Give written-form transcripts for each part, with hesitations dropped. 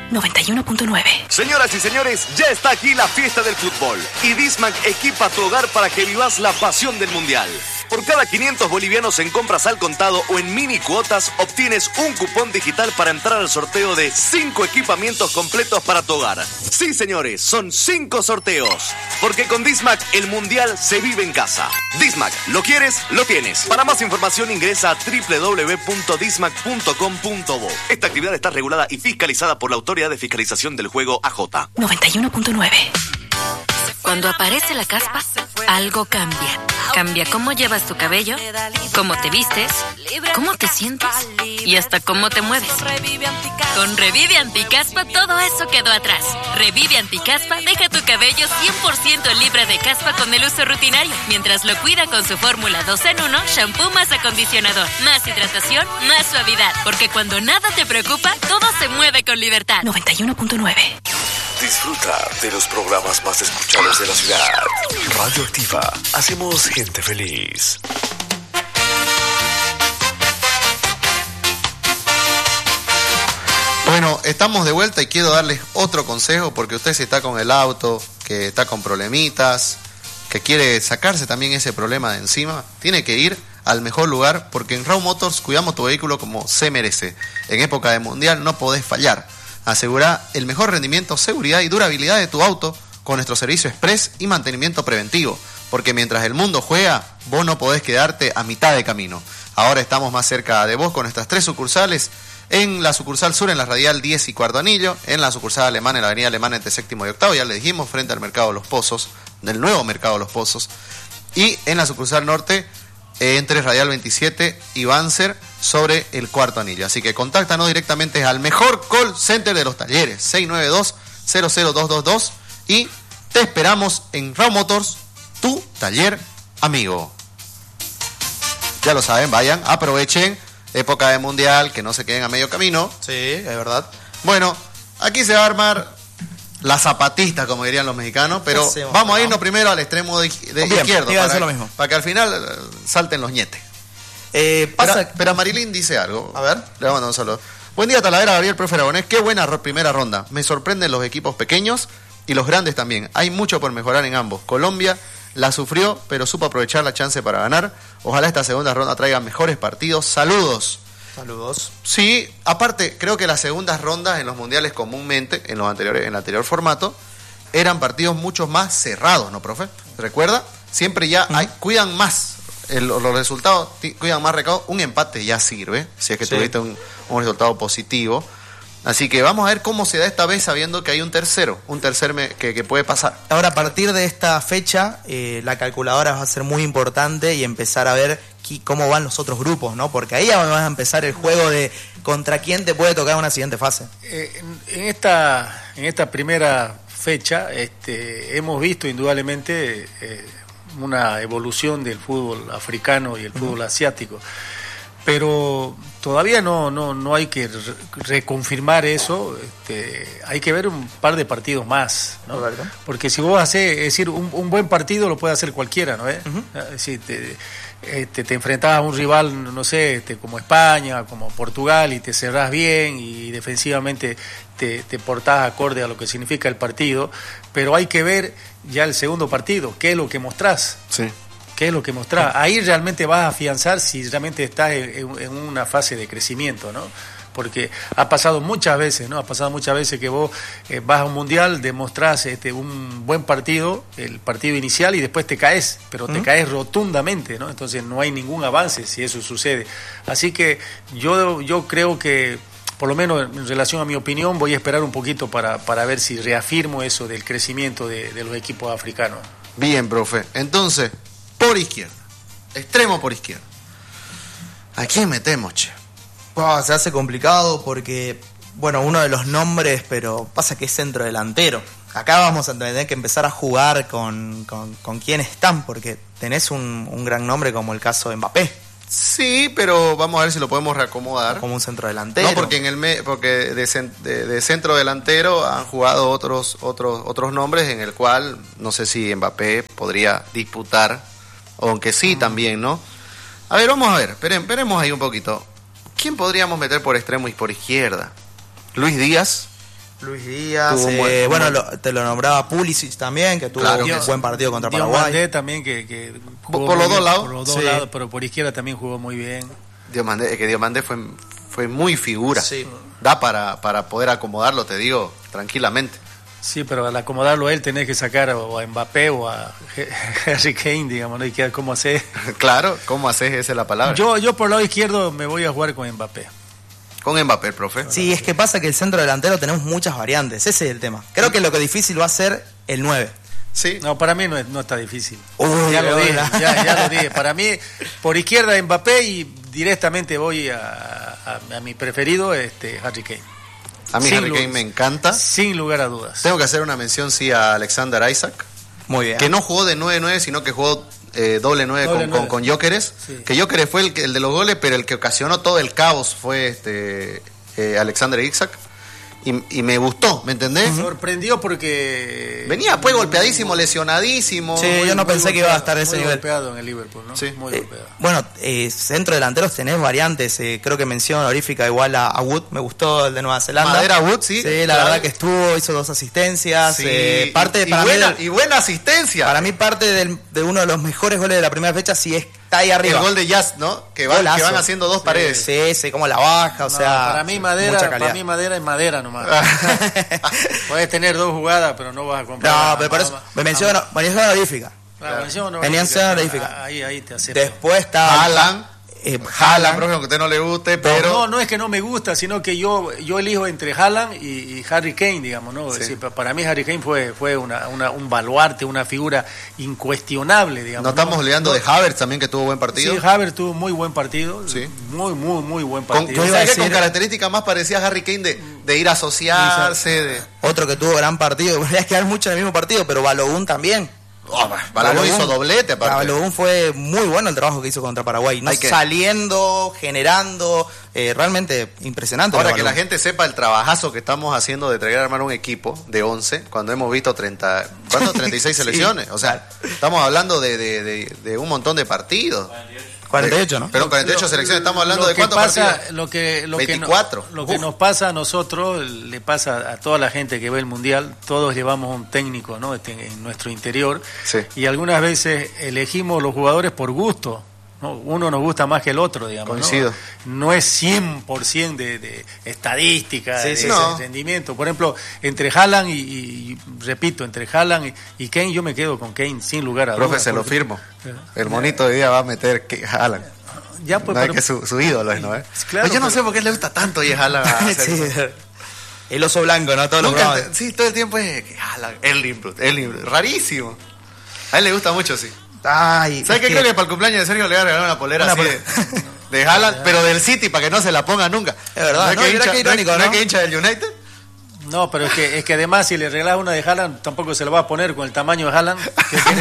91.9. Señoras y señores, ya está aquí la fiesta del fútbol. Y Dismac equipa tu hogar para que vivas la pasión del Mundial. Por cada 500 bolivianos en compras al contado o en mini cuotas, obtienes un cupón digital para entrar al sorteo de 5 equipamientos completos para tu hogar. Sí, señores, son 5 sorteos. Porque con Dismac el Mundial se vive en casa. Dismac, ¿lo quieres? Lo tienes. Para más información ingresa a www.dismac.com.bo. Esta actividad está regulada y fiscalizada por la Autoridad de Fiscalización del Juego AJ. 91.9. Cuando aparece la caspa, algo cambia. Cambia cómo llevas tu cabello, cómo te vistes, cómo te sientes y hasta cómo te mueves. Con Revive Anticaspa todo eso quedó atrás. Revive Anticaspa deja tu cabello 100% libre de caspa con el uso rutinario, mientras lo cuida con su fórmula 2 en 1, shampoo más acondicionador, más hidratación, más suavidad. Porque cuando nada te preocupa, todo se mueve con libertad. 91.9. Disfruta de los programas más escuchados de la ciudad. Radio Activa. Hacemos gente feliz. Bueno, estamos de vuelta y quiero darles otro consejo porque usted si está con el auto, que está con problemitas, que quiere sacarse también ese problema de encima, tiene que ir al mejor lugar porque en Raw Motors cuidamos tu vehículo como se merece. En época de mundial no podés fallar. Asegura el mejor rendimiento, seguridad y durabilidad de tu auto con nuestro servicio express y mantenimiento preventivo. Porque mientras el mundo juega, vos no podés quedarte a mitad de camino. Ahora estamos más cerca de vos con nuestras 3 sucursales. En la sucursal sur, en la radial 10 y Cuarto Anillo. En la sucursal alemana, en la avenida Alemana entre Séptimo y Octavo. Ya le dijimos, frente al Mercado Los Pozos, del nuevo Mercado Los Pozos. Y en la sucursal norte, entre Radial 27 y Banzer, sobre el Cuarto Anillo. Así que contáctanos directamente al mejor call center de los talleres, 692-00222, y te esperamos en Raw Motors, tu taller amigo. Ya lo saben, vayan, aprovechen, época de mundial, que no se queden a medio camino. Sí, es verdad. Bueno, aquí se va a armar la zapatista, como dirían los mexicanos, pero vamos a irnos primero al extremo de izquierdo, para que al final salten los ñetes. Pero Marilyn dice algo. A ver. Le vamos a mandar un saludo. Buen día, Talavera, Gabriel, profe Aragonés. Qué buena primera ronda. Me sorprenden los equipos pequeños y los grandes también. Hay mucho por mejorar en ambos. Colombia la sufrió, pero supo aprovechar la chance para ganar. Ojalá esta segunda ronda traiga mejores partidos. Saludos. Saludos. Sí, aparte, creo que las segundas rondas en los mundiales comúnmente, en el anterior formato, eran partidos mucho más cerrados, ¿no, profe? ¿Recuerda? Siempre ya cuidan más los resultados, cuidan más recaudos. Un empate ya sirve, si es que tuviste un resultado positivo. Así que vamos a ver cómo se da esta vez sabiendo que hay un tercero que puede pasar. Ahora, a partir de esta fecha, la calculadora va a ser muy importante y empezar a ver cómo van los otros grupos, ¿no? Porque ahí ya va a empezar el juego de contra quién te puede tocar una siguiente fase. En esta primera fecha hemos visto indudablemente una evolución del fútbol africano y el fútbol asiático, pero todavía no hay que reconfirmar eso. Hay que ver un par de partidos más, ¿no? Porque si vos haces, es decir, un buen partido lo puede hacer cualquiera, ¿no? Es decir, te enfrentás a un rival, no sé, como España, como Portugal, y te cerrás bien y defensivamente te portás acorde a lo que significa el partido, pero hay que ver ya el segundo partido, qué es lo que mostrás. Sí. ¿Qué es lo que mostrás? Ahí realmente vas a afianzar si realmente estás en una fase de crecimiento, ¿no? Porque ha pasado muchas veces, ¿no? Ha pasado muchas veces que vos vas a un mundial, demostrás un buen partido, el partido inicial, y después te caes, pero te caes rotundamente, ¿no? Entonces no hay ningún avance si eso sucede. Así que yo creo que, por lo menos en relación a mi opinión, voy a esperar un poquito para ver si reafirmo eso del crecimiento de los equipos africanos. Bien, profe. Entonces, por izquierda, extremo por izquierda, ¿a quién metemos, che? Se hace complicado porque, bueno, uno de los nombres, pero pasa que es centro delantero. Acá vamos a tener que empezar a jugar con quién están, porque tenés un gran nombre como el caso de Mbappé. Sí, pero vamos a ver si lo podemos reacomodar. Como un centro delantero. No, porque porque de centro delantero han jugado otros nombres en el cual no sé si Mbappé podría disputar, aunque sí también, ¿no? A ver, vamos a ver, esperemos ahí un poquito. ¿Quién podríamos meter por extremo y por izquierda? Luis Díaz, Luis Díaz, Tuvo un buen- te lo nombraba Pulisic también, que tuvo Claro un que sí. buen partido contra Paraguay. Diomandé también que jugó Por muy los dos bien, lados. por los dos Sí. lados, pero por izquierda también jugó muy bien. Diomandé fue muy figura. Sí. Da para poder acomodarlo, te digo, tranquilamente. Sí, pero al acomodarlo a él tenés que sacar o a Mbappé o a Harry Kane, digamos, ¿no? Y que cómo hacer. Claro, ¿cómo haces? Esa es la palabra. Yo por el lado izquierdo me voy a jugar con Mbappé. Con Mbappé, profe. Sí, es que pasa que el centro delantero tenemos muchas variantes, ese es el tema. Creo que lo que difícil va a ser el 9. Sí. No, para mí no está difícil. Uy, ya lo dije, hola. ya lo dije. Para mí, por izquierda Mbappé y directamente voy a mi preferido, Harry Kane. A mí Sin Harry Kane lugar- me encanta. Sin lugar a dudas. Tengo que hacer una mención, sí, a Alexander Isaac, Muy bien. que no jugó de 9-9, sino que jugó doble 9 Doble con, 9. con Gyökeres. Sí. Que Gyökeres fue el de los goles, pero el que ocasionó todo el caos fue Alexander Isaac. Y me gustó, ¿me entendés? Sorprendió porque... Venía pues golpeadísimo, lesionadísimo. Sí, yo no pensé que iba a estar a ese muy nivel. golpeado en el Liverpool, ¿no? Sí. Muy golpeado. Bueno, centro delanteros tenés variantes, creo que mención honorífica igual a Wood, me gustó el de Nueva Zelanda. Madera Wood, sí. Sí, la claro. verdad que estuvo, hizo 2 asistencias, Sí, parte y para buena, mí y buena asistencia. para mí parte de uno de los mejores goles de la primera fecha sí está ahí arriba. El gol de Jazz, ¿no? Que van Golazo. haciendo dos paredes. Sí, como la baja, o No, sea, para mí mucha Madera calidad. es Madera nomás. Puedes tener 2 jugadas, pero no vas a comprar. No, pero por eso, me menciono honorífica. Mención honorífica. Ahí te acepto. Después está Haaland. Haaland. Haaland, profe, aunque a usted no le guste, pero... No es que no me gusta, sino que yo elijo entre Haaland y Harry Kane, digamos, ¿no? Sí. Es decir, para mí Harry Kane fue un baluarte, una figura incuestionable, digamos. No estamos olvidando de Havertz también, que tuvo buen Sí, partido. Havertz tuvo muy buen partido. Sí. Muy buen Con, partido. iba a ¿sabes qué? Con decir- características más parecidas a Harry Kane de ir a asociarse, de... Otro que tuvo gran partido, podría quedar mucho en el mismo partido, pero Balogun también. Balogun hizo doblete, aparte. Balogun fue muy bueno el trabajo que hizo contra Paraguay, no Hay que- saliendo, generando, realmente impresionante. Ahora lo de que la Balogun. gente sepa el trabajazo que estamos haciendo de traer a armar un equipo de 11, cuando hemos visto 36 selecciones. O sea, estamos hablando de un montón de partidos. 48, ¿no? Pero 48 selecciones, estamos hablando Lo de que cuántos pasa, partidos. lo que 24. Lo que Uf. nos pasa a nosotros, le pasa a toda la gente que ve el mundial, todos llevamos un técnico, ¿no? En nuestro interior, Sí. y algunas veces elegimos los jugadores por gusto, ¿no? Uno nos gusta más que el otro, digamos. Coincido. No es 100% de estadística, Sí, de sí, no. rendimiento. Por ejemplo, entre Haaland y repito, entre Haaland y Kane, yo me quedo con Kane sin lugar a dudas. Profe, se lo porque- firmo. El monito de día va a meter Haaland. Ya, pues, No, es pero- que su ídolo es, ¿no? Claro, Yo no pero- sé por qué le gusta tanto y Haaland. a hacer Sí. eso. El oso blanco, ¿no? Todos los Nunca programas. sí, todo el tiempo es que Haaland, Erling, rarísimo. A él le gusta mucho, sí. Ay, ¿Sabes es qué? Creo que para el cumpleaños de Sergio le voy a regalar una polera Una así polera. de Haaland, pero del City, para que no se la ponga nunca. Es verdad, ¿no? que Mira hincha, qué irónico, ¿no? ¿no? es que hincha del United? No, pero es que además si le regalas una de Haaland, tampoco se la va a poner con el tamaño de Haaland. Que tiene.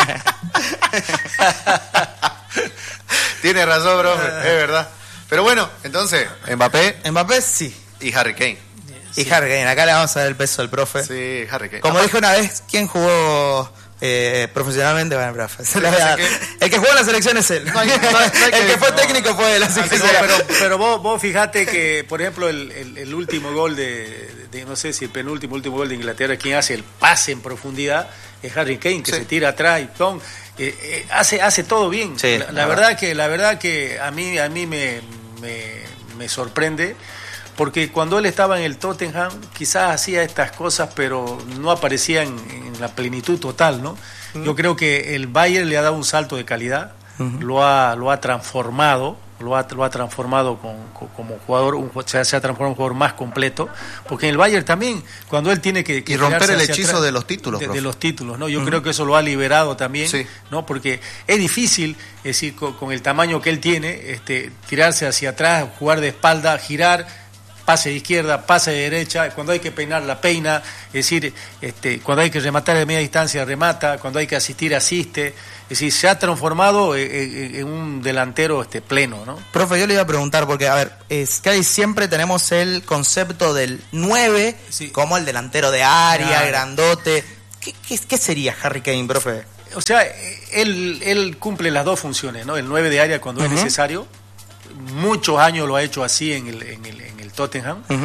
Tiene razón, profe, es verdad. Pero bueno, entonces, Mbappé Mbappé sí. y Harry Kane. Y Harry Kane, acá le vamos a dar el peso al profe. Sí, Harry Kane. Como Aparte- dije una vez, ¿quién jugó profesionalmente? Bueno, profe, se la voy a dar. parece El que jugó en la selección es él. No hay que- El que fue no. técnico fue él, así que No, será. pero vos fijate que, por ejemplo, el último gol de no sé si el penúltimo, último gol de Inglaterra, quien hace el pase en profundidad es Harry Kane, que Sí. se tira atrás y ¡pum! Hace todo bien. Sí, la verdad que a mí me sorprende, porque cuando él estaba en el Tottenham quizás hacía estas cosas, pero no aparecía en la plenitud total, ¿no? Yo creo que el Bayern le ha dado un salto de calidad, lo ha transformado, lo ha transformado como jugador, se ha transformado en un jugador más completo, porque en el Bayern también, cuando él tiene que Y romper tirarse el hacia hechizo atrás, de los títulos, de profe. los títulos, ¿no? Yo creo que eso lo ha liberado también, Sí. ¿no? Porque es difícil, es decir, con el tamaño que él tiene, tirarse hacia atrás, jugar de espalda, girar, pase de izquierda, pase de derecha, cuando hay que peinar la peina, es decir, cuando hay que rematar de media distancia remata, cuando hay que asistir asiste, es decir, se ha transformado en un delantero pleno, ¿no? Profe, yo le iba a preguntar, porque, a ver, casi siempre tenemos el concepto del 9 Sí. como el delantero de área, Claro. grandote. ¿Qué sería Harry Kane, profe? O sea, él cumple las dos funciones, ¿no? El 9 de área cuando es necesario. Muchos años lo ha hecho así en el Tottenham.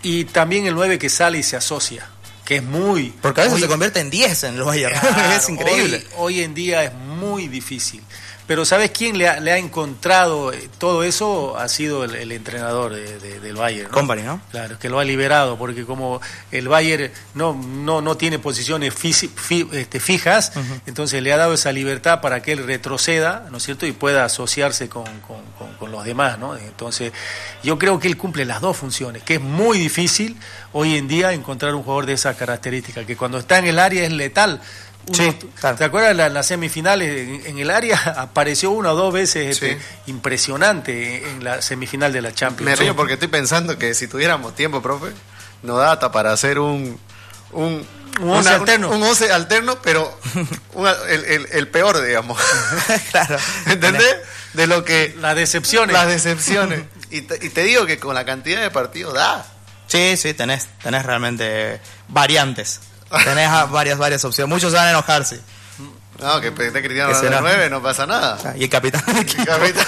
Y también el 9 que sale y se asocia, que es muy... Porque a veces muy, se convierte en 10 en el Bayern. claro, Es increíble. Hoy en día es muy difícil. Pero ¿sabes quién le ha encontrado todo eso? Ha sido el entrenador del Bayern, ¿no? Company, ¿no? Claro, que lo ha liberado, porque como el Bayern no tiene posiciones fijas, entonces le ha dado esa libertad para que él retroceda, ¿no es cierto? Y pueda asociarse con los demás, ¿no? Entonces yo creo que él cumple las dos funciones, que es muy difícil hoy en día encontrar un jugador de esa característica, que cuando está en el área es letal. Sí, claro. ¿Te acuerdas las semifinales en el área? Apareció una o dos veces Sí. impresionante en la semifinal de la Champions. Me río porque estoy pensando que si tuviéramos tiempo, profe, nos da hasta para hacer un once alterno. Un 11 alterno, pero el peor, digamos. Claro. ¿Entendés? De lo que... Las decepciones. Las decepciones. Y te digo que con la cantidad de partidos da. Sí, tenés realmente variantes. Tenés varias opciones. Muchos van a enojarse. No, que esté criticando Que a se los 9, no pasa nada. Y el capitán del equipo.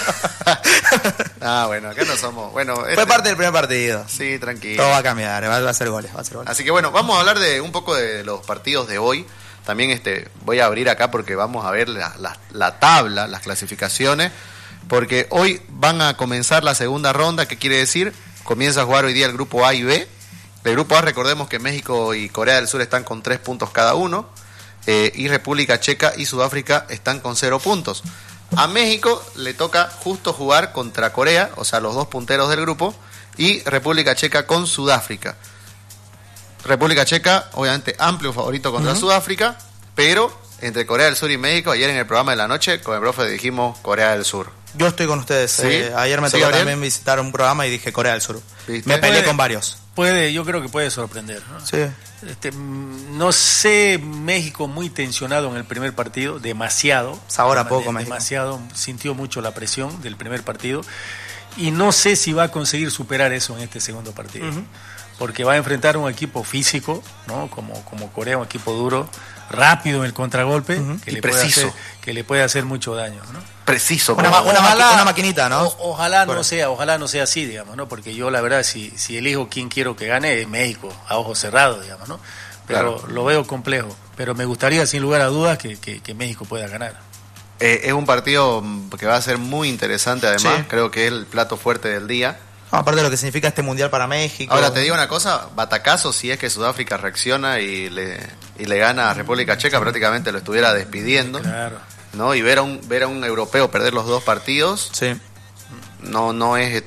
Ah, bueno, acá no somos... Bueno, Fue parte del primer partido. Sí, tranquilo. Todo va a cambiar, va a ser goles. Así que bueno, vamos a hablar de un poco de los partidos de hoy. También voy a abrir acá porque vamos a ver la tabla, las clasificaciones, porque hoy van a comenzar la segunda ronda. ¿Qué quiere decir? Comienza a jugar hoy día el grupo A y B. El grupo A, recordemos que México y Corea del Sur están con 3 puntos cada uno, y República Checa y Sudáfrica están con 0 puntos. A México le toca justo jugar contra Corea, o sea, los dos punteros del grupo, y República Checa con Sudáfrica. República Checa, obviamente, amplio favorito contra Sudáfrica, pero entre Corea del Sur y México, ayer en el programa de la noche, con el profe dijimos Corea del Sur. Yo estoy con ustedes. ¿Sí? Ayer me ¿Sí, tocó Gabriel? también visitar un programa y dije Corea del Sur. ¿Viste? Me peleé con varios. Yo creo que puede sorprender, ¿no? Sí. No sé, México muy tensionado en el primer partido, demasiado. Ahora poco México. Demasiado, sintió mucho la presión del primer partido. Y no sé si va a conseguir superar eso en este segundo partido. Porque va a enfrentar un equipo físico, ¿no? Como Corea, un equipo duro, rápido en el contragolpe, que le puede hacer mucho daño, ¿no? Preciso. Una maquinita, ¿no? Ojalá no sea así, digamos, ¿no? Porque yo la verdad, si elijo quién quiero que gane, es México, a ojos cerrados, digamos, ¿no? Pero Claro. lo veo complejo. Pero me gustaría, sin lugar a dudas, que México pueda ganar. Es un partido que va a ser muy interesante, además. Sí. Creo que es el plato fuerte del día. No, aparte de lo que significa este mundial para México. Ahora te digo una cosa, batacazo si es que Sudáfrica reacciona y le gana a República Checa, prácticamente lo estuviera despidiendo, Claro. ¿no? Y ver a un europeo perder los dos partidos, Sí. no es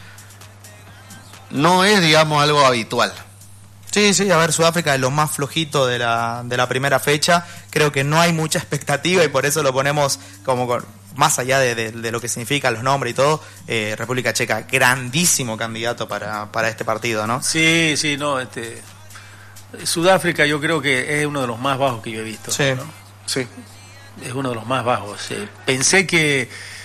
digamos algo habitual. Sí, a ver, Sudáfrica es lo más flojito de la primera fecha. Creo que no hay mucha expectativa y por eso lo ponemos más allá de lo que significan los nombres y todo. República Checa, grandísimo candidato para este partido, ¿no? Sí, no, Sudáfrica yo creo que es uno de los más bajos que yo he visto. Sí. ¿no? Sí. Es uno de los más bajos. Pensé que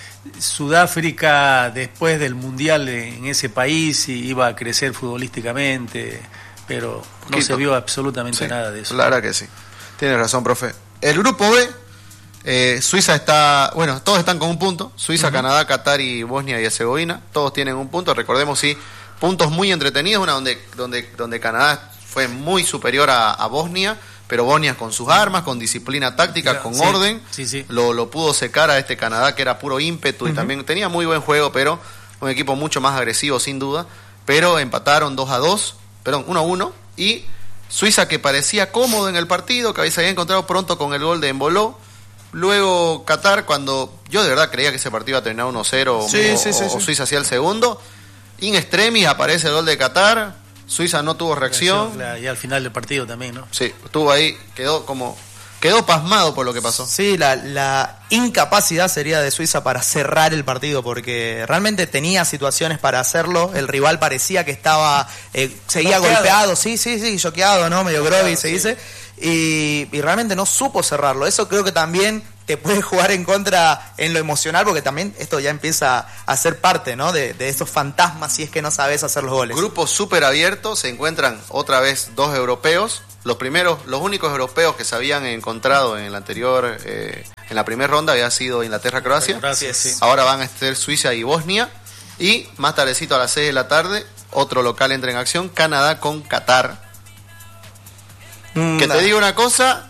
Sudáfrica, después del Mundial en ese país, iba a crecer futbolísticamente, pero no Poquito. se vio absolutamente Sí, nada de eso. la verdad que sí. Tienes razón, profe. El grupo B, Suiza está... Bueno, todos están con un punto. Suiza, Canadá, Qatar y Bosnia y Herzegovina. Todos tienen un punto. Recordemos, sí, puntos muy entretenidos. Una donde Canadá fue muy superior a Bosnia, pero Bosnia con sus armas, con disciplina táctica, con Sí, orden, sí. Lo pudo secar a este Canadá que era puro ímpetu y también tenía muy buen juego, pero un equipo mucho más agresivo sin duda. Pero empataron 1-1, y Suiza, que parecía cómodo en el partido, que se había encontrado pronto con el gol de Embolo. Luego Qatar, cuando yo de verdad creía que ese partido iba a terminar 1-0 Sí. o Suiza hacía el segundo, in extremis aparece el gol de Qatar, Suiza no tuvo reacción. Y al final del partido también, ¿no? Sí, estuvo ahí, quedó pasmado por lo que pasó. Sí, la incapacidad sería de Suiza para cerrar el partido, porque realmente tenía situaciones para hacerlo. El rival parecía que estaba seguía Choqueado. golpeado, sí, choqueado, ¿no? Medio groggy se dice. Y realmente no supo cerrarlo. Eso creo que también te puede jugar en contra en lo emocional, porque también esto ya empieza a ser parte, ¿no? De esos fantasmas si es que no sabes hacer los goles. Grupo súper abierto, se encuentran otra vez dos europeos. Los únicos europeos que se habían encontrado en la primera ronda había sido Inglaterra-Croacia. Gracias, sí. Ahora van a ser Suiza y Bosnia. Y más tardecito a las 6 de la tarde, otro local entra en acción, Canadá con Qatar. Que te digo una cosa,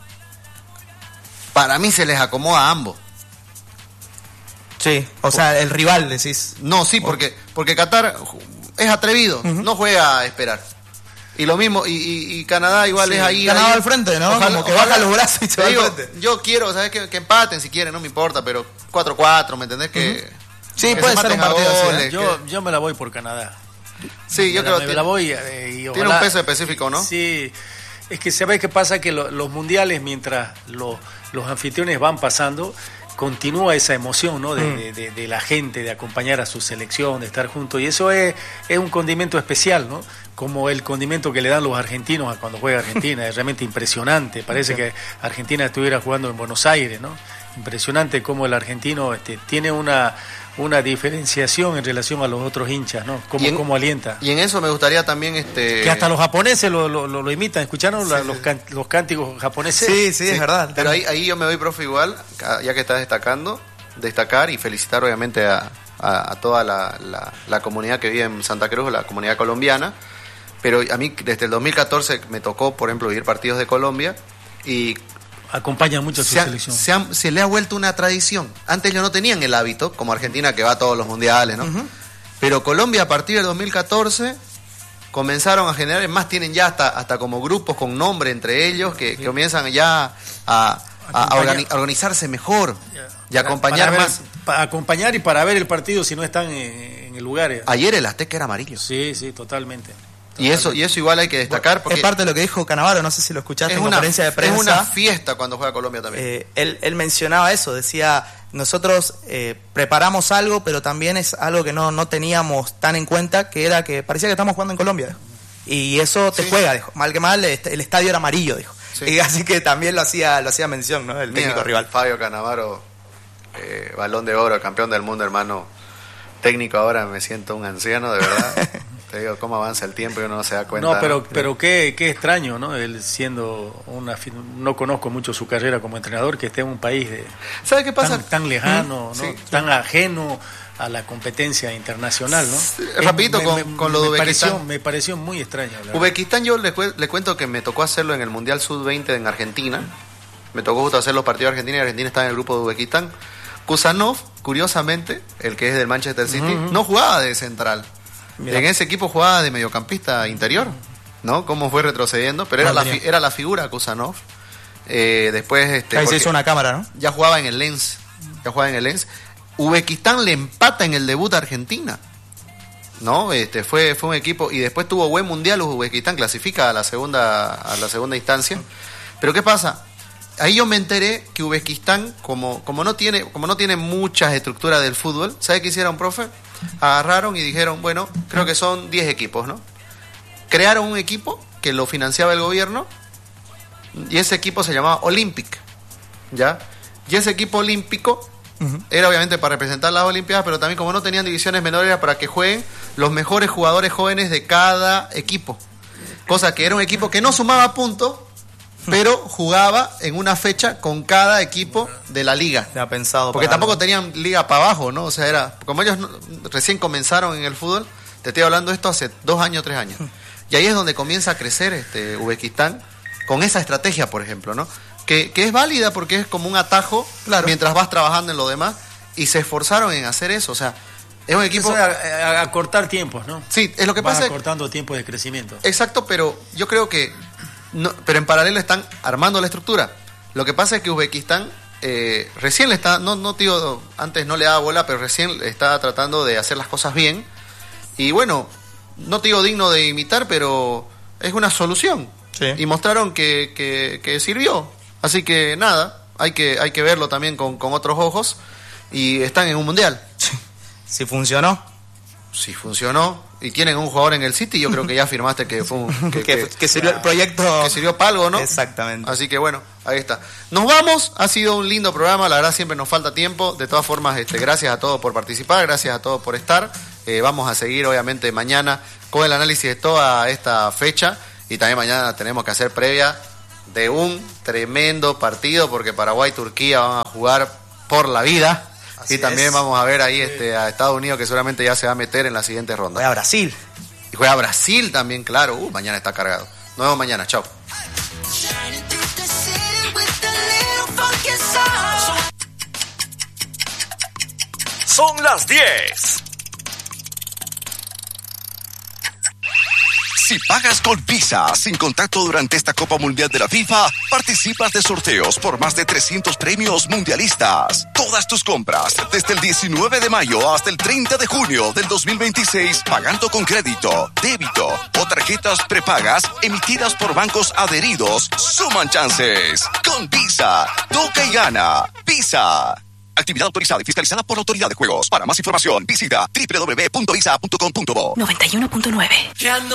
para mí se les acomoda a ambos. Sí, o sea, el rival decís. No, sí, porque Qatar es atrevido, no juega a esperar. Y lo mismo, y Canadá igual es ahí. Canadá ahí. al frente, ¿no? Ojalá, como que baja los brazos y se va al frente. Yo quiero, ¿sabes? Que empaten si quieren, no me importa, pero 4-4, ¿me entendés? Sí, que puede se ser un maten a partido así, goles, Yo me la voy por Canadá. Sí, yo creo que me la voy y tiene ojalá, un peso específico, ¿no? Sí, es que ¿sabes qué pasa? Que los mundiales, mientras los anfitriones van pasando, continúa esa emoción, ¿no? De la gente, de acompañar a su selección, de estar juntos, y eso es un condimento especial, ¿no? Como el condimento que le dan los argentinos a cuando juega Argentina, es realmente impresionante, parece que Argentina estuviera jugando en Buenos Aires, ¿no? Impresionante cómo el argentino tiene una diferenciación en relación a los otros hinchas, ¿no? Cómo alienta. Y en eso me gustaría también que hasta los japoneses lo imitan, ¿escucharon los cánticos japoneses? Sí, es verdad. Pero ahí yo me doy, profe, igual, ya que estás destacar y felicitar obviamente a toda la comunidad que vive en Santa Cruz, la comunidad colombiana. Pero a mí desde el 2014 me tocó, por ejemplo, vivir partidos de Colombia y acompaña mucho a su selección. Se le ha vuelto una tradición. Antes ellos no tenían el hábito, como Argentina que va a todos los mundiales, ¿no? Pero Colombia a partir del 2014 comenzaron a generar, es más, tienen ya hasta como grupos con nombre entre ellos que comienzan ya a organizarse mejor y acompañar más. Para acompañar y para ver el partido si no están en el lugar. Ayer el Azteca era amarillo. Sí, totalmente. Y eso igual hay que destacar. Porque es parte de lo que dijo Cannavaro, no sé si lo escuchaste en conferencia de prensa. Es una fiesta cuando juega Colombia también. Él mencionaba eso, decía, nosotros preparamos algo, pero también es algo que no teníamos tan en cuenta, que era que parecía que estamos jugando en Colombia. Y eso te juega, dijo. Mal que mal, el estadio era amarillo, dijo. Sí. Y así que también lo hacía mención, ¿no? El técnico rival. Fabio Cannavaro, Balón de Oro, campeón del mundo, hermano. Técnico ahora me siento un anciano, de verdad. Te digo, cómo avanza el tiempo y uno no se da cuenta. No, pero qué extraño, ¿no? Él siendo no conozco mucho su carrera como entrenador, que esté en un país ¿sabe qué pasa? Tan lejano, ¿no? Sí, tan ajeno a la competencia internacional, ¿no? Sí, rapidito con lo de Uzbekistán. Me pareció muy extraño. Uzbekistán, yo le cuento que me tocó hacerlo en el Mundial Sub-20 en Argentina. Me tocó justo hacer los partidos de Argentina y Argentina estaba en el grupo de Uzbekistán. Kusanov, curiosamente, el que es del Manchester City, no jugaba de central. Mirá. En ese equipo jugaba de mediocampista interior, ¿no? Cómo fue retrocediendo, pero era la figura Kusanov. Después ahí se hizo una cámara, ¿no? Ya jugaba en el Lens. Uzbekistán le empata en el debut a Argentina, ¿no? Fue un equipo y después tuvo buen mundial. Uzbekistán clasifica a la segunda instancia. Pero ¿qué pasa? Ahí yo me enteré que Uzbekistán, como no tiene muchas estructuras del fútbol, ¿sabe qué hicieron, profe? Agarraron y dijeron, bueno, creo que son 10 equipos, ¿no? Crearon un equipo que lo financiaba el gobierno y ese equipo se llamaba Olympic, ¿ya? Y ese equipo olímpico era obviamente para representar las Olimpiadas, pero también como no tenían divisiones menores era para que jueguen los mejores jugadores jóvenes de cada equipo. Cosa que era un equipo que no sumaba puntos, pero jugaba en una fecha con cada equipo de la liga. Ya pensado. Porque tampoco tenían liga para abajo, ¿no? O sea, era como ellos recién comenzaron en el fútbol, te estoy hablando de esto hace 2 años, 3 años. Y ahí es donde comienza a crecer Uzbekistán con esa estrategia, por ejemplo, ¿no? Que es válida porque es como un atajo, claro, mientras vas trabajando en lo demás, y se esforzaron en hacer eso, o sea, es un equipo... Eso es acortar tiempos, ¿no? Sí, es lo que pasa. Acortando tiempos de crecimiento. Exacto, pero yo creo que... pero en paralelo están armando la estructura. Lo que pasa es que Uzbekistán recién le está... No tío, antes no le daba bola, pero recién está tratando de hacer las cosas bien. Y bueno, no te digo digno de imitar, pero es una solución. Sí. Y mostraron que sirvió. Así que nada, hay que verlo también con otros ojos. Y están en un mundial. Si funcionó. Si funcionó. Y tienen un jugador en el City, yo creo que ya firmaste que fue que sirvió el proyecto. Que sirvió para algo, ¿no? Exactamente. Así que bueno, ahí está. Nos vamos, ha sido un lindo programa, la verdad siempre nos falta tiempo. De todas formas, gracias a todos por participar, gracias a todos por estar. Vamos a seguir obviamente mañana con el análisis de toda esta fecha. Y también mañana tenemos que hacer previa de un tremendo partido, porque Paraguay y Turquía van a jugar por la vida. Así y también vamos a ver ahí a Estados Unidos, que seguramente ya se va a meter en la siguiente ronda. Voy a Brasil. Y juega Brasil también, claro. Mañana está cargado. Nos vemos mañana, chao. Son las 10. Si pagas con Visa sin contacto durante esta Copa Mundial de la FIFA, participas de sorteos por más de 300 premios mundialistas. Todas tus compras desde el 19 de mayo hasta el 30 de junio del 2026, pagando con crédito, débito o tarjetas prepagas emitidas por bancos adheridos, suman chances. Con Visa, toca y gana. Visa. Actividad autorizada y fiscalizada por la Autoridad de Juegos. Para más información, visita www.visa.com.bo. 91.9.